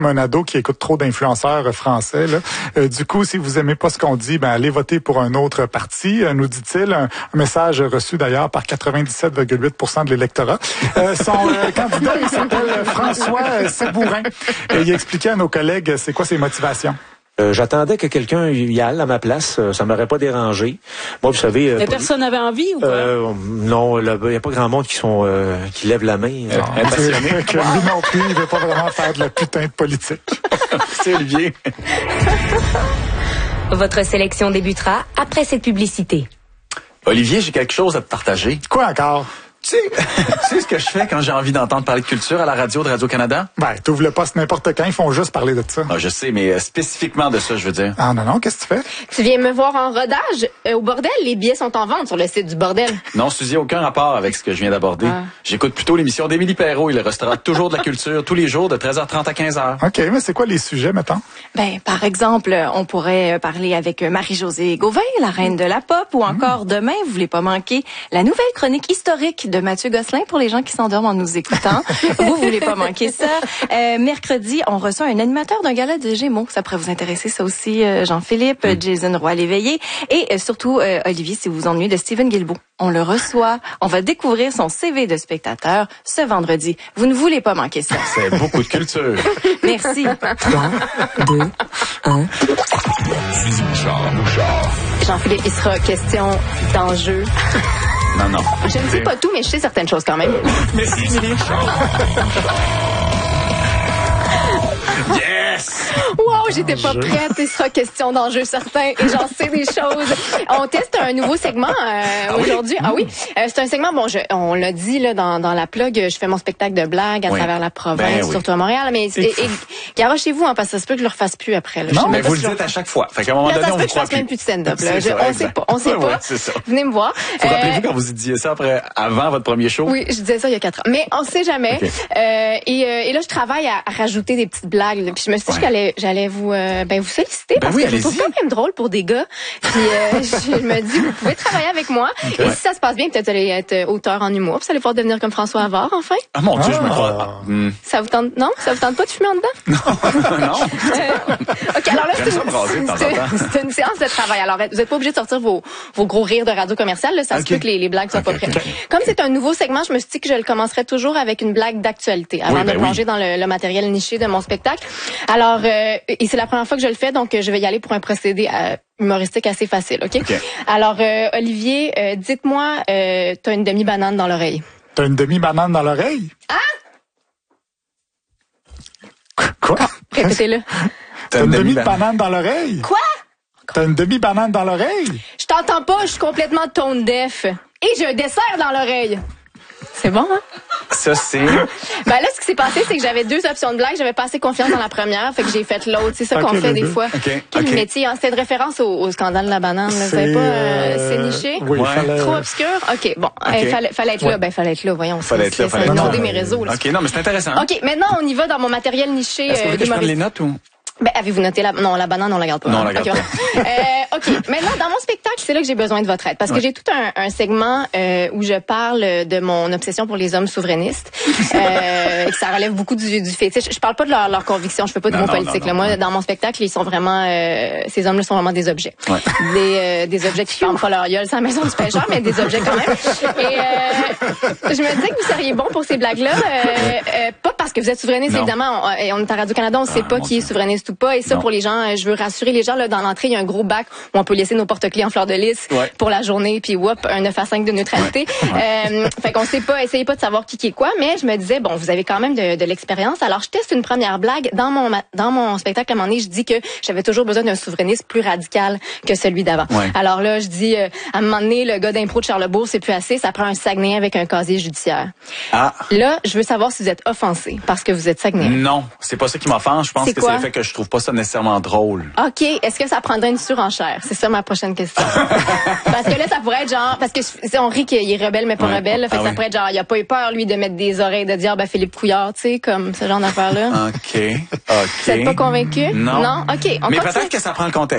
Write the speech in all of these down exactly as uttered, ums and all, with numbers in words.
un ado qui écoute trop d'influenceurs français. Là. Euh, du coup, si vous aimez pas ce qu'on dit, ben allez voter pour un autre parti, euh, nous dit-il. Un, un message reçu d'ailleurs par quatre-vingt-dix-sept virgule huit pour cent de l'électorat. Euh, son euh, candidat, il s'appelle François Sabourin. Et il expliquait à nos collègues c'est quoi ses motivations. Euh, j'attendais que quelqu'un y aille à ma place. Euh, ça m'aurait pas dérangé. Moi, vous savez... Euh, Mais personne n'avait envie ou quoi? Euh, non, il n'y a pas grand monde qui sont euh, qui lève la main. Euh, impressionné que lui non plus, il veut pas vraiment faire de la putain de politique. C'est Olivier. Votre sélection débutera après cette publicité. Olivier, j'ai quelque chose à te partager. Quoi encore? Tu sais, tu sais ce que je fais quand j'ai envie d'entendre parler de culture à la radio de Radio-Canada? Ben, t'ouvres le poste n'importe quand, ils font juste parler de ça. Ah, je sais, mais euh, spécifiquement de ça, je veux dire. Ah non, non, qu'est-ce que tu fais? Tu viens me voir en rodage euh, au bordel? Les billets sont en vente sur le site du bordel. Non, Suzy, aucun rapport avec ce que je viens d'aborder. Ah. J'écoute plutôt l'émission d'Émilie Perrault et le restaurant Toujours de la culture tous les jours de treize heures trente à quinze heures. OK, mais c'est quoi les sujets, mettons? Ben, par exemple, on pourrait parler avec Marie-Josée Gauvin, la reine de la pop, ou encore demain, vous voulez pas manquer, la nouvelle chronique historique de Mathieu Gosselin pour les gens qui s'endorment en nous écoutant. Vous voulez pas manquer ça. Euh, mercredi, on reçoit un animateur d'un gala de Gémeaux. Ça pourrait vous intéresser, ça aussi, euh, Jean-Philippe, mm. Jason Roy-Léveillé. Et euh, surtout, euh, Olivier, si vous vous ennuyez de Steven Guilbeault. On le reçoit. On va découvrir son C V de spectateur ce vendredi. Vous ne voulez pas manquer ça. C'est beaucoup de culture. Merci. trois, deux, un. Jean-Philippe, il sera question d'enjeux. Non, non. Je ne sais pas tout, mais je sais certaines choses quand même. Merci, Émilie. Yes! Wow, j'étais pas prête. Il sera question d'enjeux certains et j'en sais des choses. On teste un nouveau segment euh, ah aujourd'hui. Oui? Ah oui, euh, c'est un segment, bon, je, on l'a dit là dans, dans la plug, je fais mon spectacle de blagues à oui. travers la province, ben oui. surtout à Montréal. Mais et, et, garochez-vous, hein, parce que ça se peut que je le refasse plus après. Là. Non, mais mais vous le dites à chaque fois. Fait qu'à un moment là, donné, ça on se peut vous que je croit fasse plus. même plus de stand-up. Là. C'est Je, ça, on exact. sait pas. On sait ouais, pas. Ouais, c'est ça. Venez me voir. Vous Euh, rappelez-vous quand vous disiez ça après, avant votre premier show? Oui, je disais ça il y a quatre ans. Mais on sait jamais. Okay. Euh, et, euh, et là, je travaille à, à rajouter des petites blagues. Là. Puis je me suis dit Ouais. que j'allais, j'allais vous, euh, ben vous solliciter Ben parce oui, que je vous trouve allez-y. quand même drôle pour des gars. Puis euh, je me dis, vous pouvez travailler avec moi. Okay. Et si ça se passe bien, peut-être vous allez être auteur en humour. Puis vous allez pouvoir devenir comme François Havard, enfin. Ah mon Dieu, Ah. je me crois. Ah, hmm. Ça vous tente, non? Ça vous tente pas de fumer en dedans? non. Euh, OK, alors là, J'aime c'est ça braser de une, temps en c'est- temps. c'est une séance de travail. Alors, vous n'êtes pas obligé de sortir vos, vos gros rires de radio commerciale. Là, ça OK. se peut que les, les blagues soient OK, pas prêtes. OK. Comme c'est un nouveau segment, je me suis dit que je le commencerai toujours avec une blague d'actualité avant Oui, ben de plonger dans le, le matériel niché de mon spectacle. Alors, euh, et c'est la première fois que je le fais, donc je vais y aller pour un procédé euh, humoristique assez facile, OK? OK. Alors, euh, Olivier, euh, dites-moi, euh, t'as une demi-banane dans l'oreille. T'as une demi-banane dans l'oreille? Ah! Quoi? Répétez-le. T'as une demi-banane dans l'oreille? Quoi? T'as une demi-banane dans l'oreille? Je t'entends pas, je suis complètement tone deaf. Et j'ai un dessert dans l'oreille. C'est bon, hein? Ça, c'est... Ben là, ce qui s'est passé, c'est que j'avais deux options de blague. J'avais pas assez confiance dans la première, fait que j'ai fait l'autre. C'est ça Ok, qu'on fait les des deux. fois. Ok, Quel ok. métier, hein? C'était de référence au, au scandale de la banane. Là. Vous savez pas, euh, c'est niché? Oui, Ouais. fallait... Trop obscur? OK, bon. Euh, fallait, fallait être là. Ben, fallait être là, voyons. Fallait être là, Ça fallait a être là. inondé mes réseaux, là. OK, non, mais c'est intéressant. hein? OK, maintenant, on y va dans mon matériel niché. Est-ce que vous euh, voulez que je prenne les d'humoriste. notes ou... Ben, avez-vous noté la... Non, la banane, on la garde pas. Non, on hein? la garde OK, pas. euh, OK. Maintenant, dans mon spectacle, c'est là que j'ai besoin de votre aide. Parce que Ouais. j'ai tout un, un segment euh, où je parle de mon obsession pour les hommes souverainistes. Euh, et que ça relève beaucoup du, du fétiche. Je parle pas de leur, leur conviction. Je fais pas de Non, mots non, politiques. non, là. non, Moi, non. dans mon spectacle, ils sont vraiment... Euh, ces hommes-là sont vraiment des objets. Ouais. Des, euh, des objets qui ferment pas leur gueule. C'est la maison du pêcheur, mais des objets quand même. Et euh, je me disais que vous seriez bon pour ces blagues-là. Euh, euh, pas parce que vous êtes souverainiste, Non. évidemment. On, et on est à Radio-Canada, on sait Ah, pas mon qui est Dieu. souverainiste ou pas. Et ça, Non. pour les gens, euh, je veux rassurer les gens, là, dans l'entrée, il y a un gros bac où on peut laisser nos porte-clés en fleur de lys Ouais. pour la journée, puis whoop, un neuf à cinq de neutralité. Euh, fait qu'on sait pas, essayez pas de savoir qui qui est quoi, mais je me disais, bon, vous avez quand même de, de l'expérience. Alors, je teste une première blague. Dans mon ma- dans mon spectacle, à un moment donné, je dis que j'avais toujours besoin d'un souverainiste plus radical que celui d'avant. Ouais. Alors là, je dis, euh, à un moment donné, le gars d'impro de Charlebourg, c'est plus assez, ça prend un Saguenay avec un casier judiciaire. Ah, Là, je veux savoir si vous êtes offensé parce que vous êtes Saguenay. non, c'est pas ça qui m'offense. Je pense C'est que quoi? c'est le fait que je trouve pas ça nécessairement drôle. OK. Est-ce que ça prendrait une surenchère? C'est ça ma prochaine question. Parce que là, ça pourrait être genre... Parce que c'est- on rit qu'il est rebelle, mais pas Ouais. rebelle. Là, fait que Ah ça oui. pourrait être genre, il a pas eu peur, lui, de mettre des oreilles de diable à Philippe Couillard, tu sais, comme ce genre d'affaire-là. OK, OK. Vous êtes pas convaincu? Non. Non? OK. On Mais continue. peut-être que ça prend le contexte.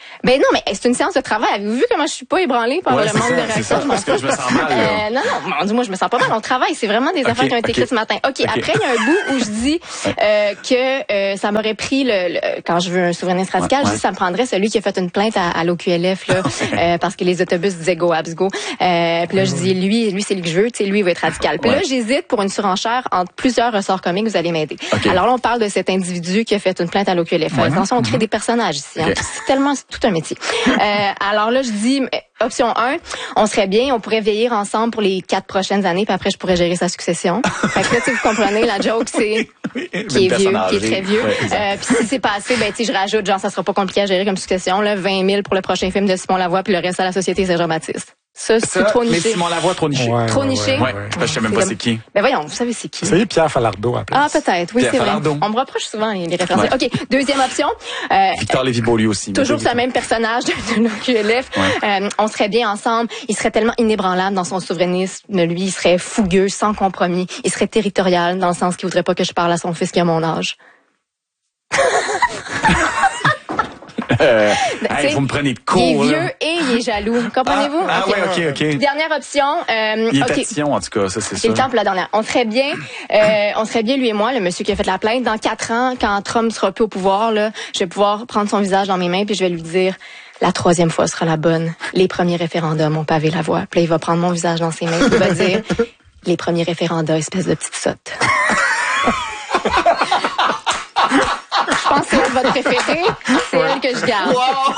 Ben non, mais c'est une séance de travail. Avez-vous vu comment je suis pas ébranlée par Ouais, le c'est manque ça, de c'est réaction? ça, parce que je me sens mal, là. Euh, non, non, mon Dieu, moi, je me sens pas mal. On travaille. C'est vraiment des Okay, affaires qui ont été okay. écrites ce matin. OK, okay. Après, il y a un bout où je dis euh, que euh, ça m'aurait pris, le, le quand je veux un souverainiste radical, ouais, je ouais. dis ça me prendrait celui qui a fait une plainte à, à l'O Q L F, là, euh, parce que les autobus disaient go, abs, go. Euh, puis là, je dis, lui, lui, c'est lui que je veux. Tu sais, lui, il va être radical. Puis Ouais. là, j'hésite pour une surenchère entre plusieurs ressorts comiques. Vous allez m'aider. Okay. Alors là, on parle de cet individu qui a fait une plainte à l'O Q L F. Ouais. Attention, on crée des personnages ici. Hein. Okay. C'est tellement, c'est tout un métier. Euh, alors là, je dis, option un, on serait bien, on pourrait veiller ensemble pour les quatre prochaines années, puis après, je pourrais gérer sa succession. Fait que là, tu sais, vous comprenez, la joke, c'est qui est vieux, qui est très vieux. Ouais, euh, puis si c'est passé, ben, tu sais, je rajoute, genre, ça sera pas compliqué à gérer comme succession, là, vingt mille pour le prochain film de Simon Lavoie, puis le reste à la Société Saint-Jean-Baptiste. Ça, c'est Ça, trop mais niché. Simon Lavoie, trop niché. Ouais, Trop ouais, niché. ouais, Ouais, ouais. parce que je sais même pas c'est qui. Ben voyons, vous savez c'est qui. Essayez Pierre Falardeau à la place. Ah, peut-être, oui, Pierre c'est vrai. Falardeau. On me reproche souvent les, les références. Ouais. OK, deuxième option. Euh, Victor Lévy-Beaulieu aussi. Toujours mais ce même personnage de, de l'O Q L F. Ouais. Euh, on serait bien ensemble. Il serait tellement inébranlable dans son souverainisme. Lui, il serait fougueux, sans compromis. Il serait territorial, dans le sens qu'il voudrait pas que je parle à son fils qui a mon âge. Euh, Ben, hey, t'sais, vous me prenez de Il est court, vieux là. et il est jaloux. Comprenez-vous? Ah, ah OK. ouais, OK, OK. Dernière option. Euh, Il est OK. tatillon, en tout cas, ça, c'est C'est ça. le temps pour la dernière. On serait bien, euh, on serait bien lui et moi, le monsieur qui a fait la plainte, dans quatre ans, quand Trump sera plus au pouvoir, là, je vais pouvoir prendre son visage dans mes mains puis je vais lui dire, la troisième fois sera la bonne. Les premiers référendums ont pavé la voie. Puis là, il va prendre mon visage dans ses mains et il va dire, les premiers référendums, espèce de petite sotte. Je pense que c'est elle votre préférée. C'est elle que je garde.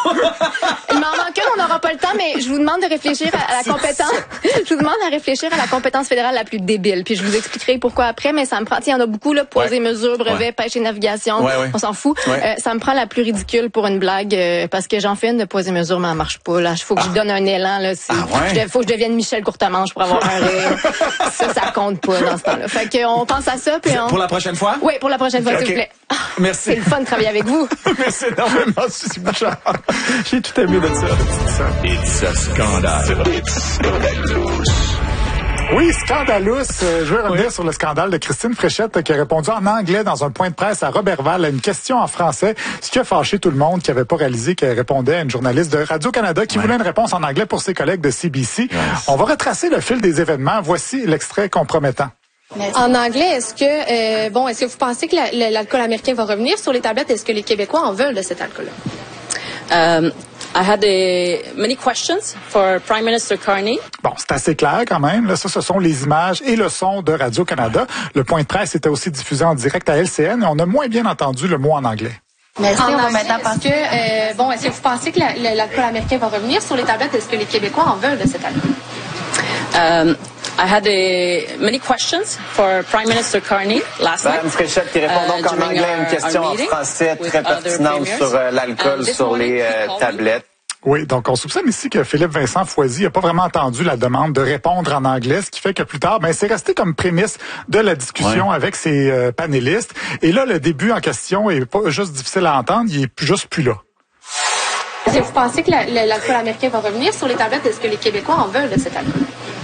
Il m'en manque une, on n'aura pas le temps, mais je vous demande de réfléchir à, à la compétence. Je vous demande à réfléchir à la compétence fédérale la plus débile. Puis je vous expliquerai pourquoi après, mais ça me prend. Il y en a beaucoup, là, poser, Ouais. mesure, brevet, Ouais. pêche et navigation. Ouais, ouais. On s'en fout. Ouais. Euh, ça me prend la plus ridicule pour une blague, euh, parce que j'en fais une de poser, mesure, mais elle marche pas, là. Il faut que je donne un élan, là. C'est- Ah ouais? je- faut que je devienne Michel Courtemanche pour avoir un rire. Ça, ça compte pas dans ce temps-là. Fait qu'on pense à ça, puis on. Pour la prochaine fois? Oui, pour la prochaine fois, Ok. s'il vous plaît. Ah, Merci. c'est le fun de travailler avec vous. Merci énormément, Suzy Bouchard. J'ai tout aimé de ça. ça. It's a scandale. It's scandalous. Oui, scandalous. Euh, je veux revenir sur le scandale de Christine Fréchette qui a répondu en anglais dans un point de presse à Robertval à une question en français, ce qui a fâché tout le monde qui n'avait pas réalisé qu'elle répondait à une journaliste de Radio-Canada qui Ouais. voulait une réponse en anglais pour ses collègues de C B C. On va retracer le fil des événements. Voici l'extrait compromettant. En anglais, est-ce que euh, bon, est-ce que vous pensez que la- la- l'alcool américain va revenir sur les tablettes? Est-ce que les Québécois en veulent de cet alcool-là? Um, I had uh, many questions for Prime Minister Carney. Bon, c'est assez clair quand même. Là, ça, ce sont les images et le son de Radio-Canada. Le point de presse était aussi diffusé en direct à L C N et on a moins bien entendu le mot en anglais. Merci. En anglais, est-ce que euh, bon, est-ce que vous pensez que la- la- l'alcool américain va revenir sur les tablettes? Est-ce que les Québécois en veulent de cet alcool? Um, I had uh, many questions for Prime Minister Carney last night. Madame Fréchette qui répond donc Uh, en during anglais à une our- question our en meeting français with très other pertinente premiers. sur euh, l'alcool And this sur morning les he euh, called me. tablettes. Oui, donc on soupçonne ici que Philippe Vincent Foisy n'a pas vraiment entendu la demande de répondre en anglais, ce qui fait que plus tard, ben c'est resté comme prémisse de la discussion Ouais. avec ses euh, panélistes. Et là, le début en question est pas juste difficile à entendre, il est juste plus là. Est-ce que vous pensez que la- la- l'alcool américain va revenir sur les tablettes? Est-ce que les Québécois en veulent de cet alcool?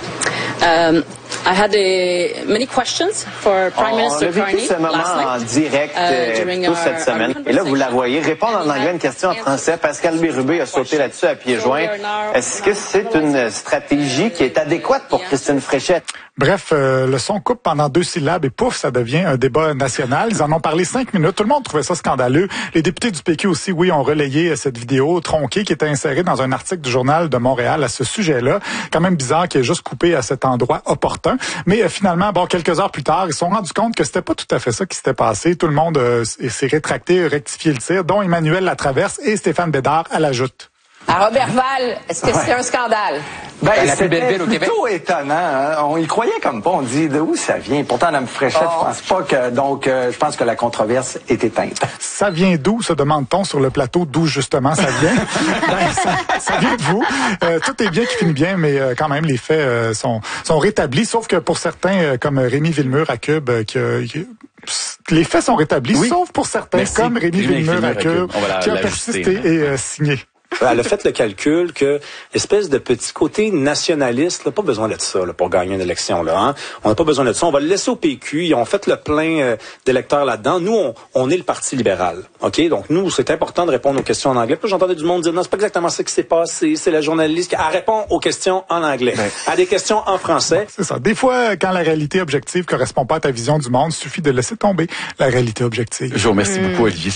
Um, I had uh, many questions for Prime On Minister a vécu Carney ce moment last en night. direct Uh, euh, during plutôt our- cette semaine. our Et là, vous la voyez répondre en conversation. anglais à une question en français. Pascal Bérubé a sauté là-dessus à pieds joints. Est-ce que c'est une stratégie qui est adéquate pour Christine Fréchette? Bref, euh, le son coupe pendant deux syllabes et pouf, ça devient un débat national. Ils en ont parlé cinq minutes. Tout le monde trouvait ça scandaleux. Les députés du P Q aussi, oui, ont relayé cette vidéo tronquée qui était insérée dans un article du Journal de Montréal à ce sujet-là. Quand même bizarre qu'il ait juste coupé à cet endroit opportun. Mais euh, finalement, bon, quelques heures plus tard, ils se sont rendus compte que c'était pas tout à fait ça qui s'était passé. Tout le monde euh, s'est rétracté, rectifié le tir, dont Emmanuel Latraverse et Stéphane Bédard à la joute. À Robertval, est-ce que c'est un scandale? Ben, la plus belle c'était ville au Québec. plutôt étonnant. Hein? On y croyait comme pas. On dit de où ça vient. Pourtant, Mme Fréchette, Oh. je pense pas que. Donc, euh, je pense que la controverse est éteinte. Ça vient d'où, se demande-t-on sur le plateau, d'où justement ça vient? Ben, ça, ça vient de vous. Euh, tout est bien qui finit bien, mais euh, quand même, les faits euh, sont, sont rétablis, sauf que pour certains, euh, comme Rémi Villemur à Cube, euh, qui, a- qui- les faits sont rétablis, Oui. sauf pour certains, Merci. comme Rémi Rémi Villemur Villemur à à Cube, Cube. On va la- qui a l'ajuster, persisté là. et euh, signé. Elle a fait le calcul que espèce de petit côté nationaliste, là, pas besoin de ça là, pour gagner une élection. Là, hein? On n'a pas besoin de ça. On va le laisser au P Q. Ils ont fait le plein euh, d'électeurs là-dedans. Nous, on, on est le Parti libéral. OK? Donc, nous, c'est important de répondre aux questions en anglais. Puis j'entendais du monde dire, non, c'est pas exactement ça qui s'est passé. C'est la journaliste qui elle répond aux questions en anglais. Ouais. À des questions en français. C'est ça. Des fois, quand la réalité objective correspond pas à ta vision du monde, il suffit de laisser tomber la réalité objective. Je vous remercie mmh. beaucoup, Olivier.